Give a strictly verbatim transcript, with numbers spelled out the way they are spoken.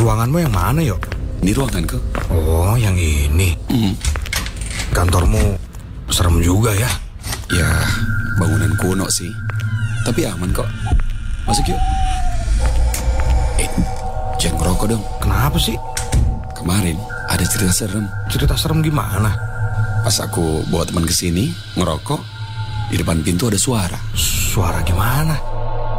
Ruanganmu yang mana, Yok? Ini ruanganku. Oh, yang ini. Mm. Kantormu serem juga ya? Ya, bangunan kuno sih. Tapi aman kok. Masuk yuk. Eh, jangan ngerokok dong. Kenapa sih? Kemarin ada cerita serem. Cerita serem gimana? Pas aku bawa teman ke sini ngerokok, di depan pintu ada suara. Suara gimana?